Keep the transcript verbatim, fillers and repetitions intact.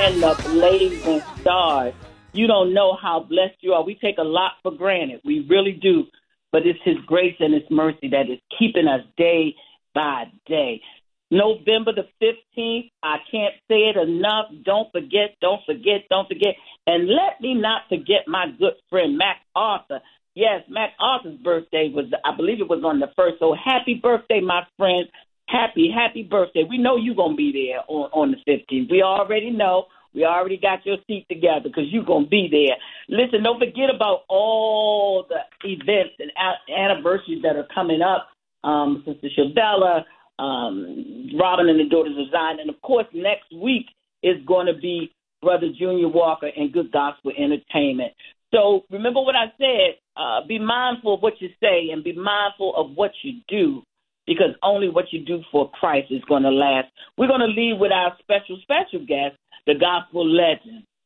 and the blazing stars. You don't know how blessed you are. We take a lot for granted. We really do. But it's his grace and his mercy that is keeping us day by day. November the fifteenth, I can't say it enough. Don't forget, don't forget, don't forget. And let me not forget my good friend, Mac Arthur. Yes, Mac Arthur's birthday was, I believe it was on the first. So happy birthday, my friend. Happy, happy birthday. We know you're going to be there on, on the fifteenth. We already know. We already got your seat together because you're going to be there. Listen, don't forget about all the events and anniversaries that are coming up. Um, Sister Shabella, um, Robin and the Daughters of Zion. And, of course, next week is going to be Brother Junior Walker and Good Gospel Entertainment. So remember what I said. Uh, be mindful of what you say and be mindful of what you do, because only what you do for Christ is going to last. We're going to leave with our special, special guest, the gospel legend,